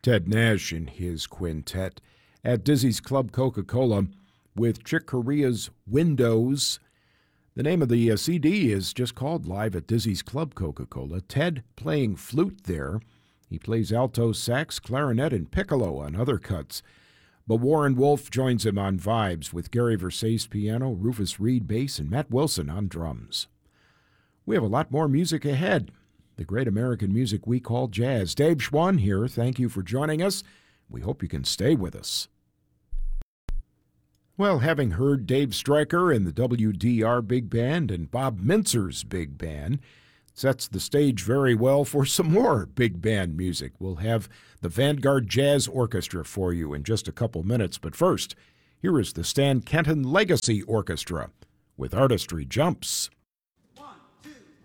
Ted Nash and his quintet at Dizzy's Club Coca-Cola with Chick Corea's Windows. The name of the CD is just called Live at Dizzy's Club Coca-Cola. Ted playing flute there. He plays alto sax, clarinet, and piccolo on other cuts. But Warren Wolf joins him on vibes with Gary Versace piano, Rufus Reed bass, and Matt Wilson on drums. We have a lot more music ahead. The great American music we call jazz. Dave Schwann here. Thank you for joining us. We hope you can stay with us. Well, having heard Dave Stryker and the WDR Big Band and Bob Mintzer's Big Band, sets the stage very well for some more big band music. We'll have the Vanguard Jazz Orchestra for you in just a couple minutes. But first, here is the Stan Kenton Legacy Orchestra with Artistry Jumps.